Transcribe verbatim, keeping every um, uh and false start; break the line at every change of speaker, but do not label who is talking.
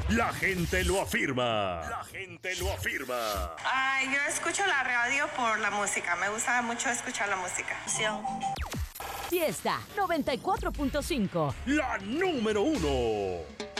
La gente lo afirma. La gente lo afirma.
Ay, yo escucho la radio por la música. Me gusta mucho escuchar la música.
Fiesta noventa y cuatro punto cinco.
La número uno.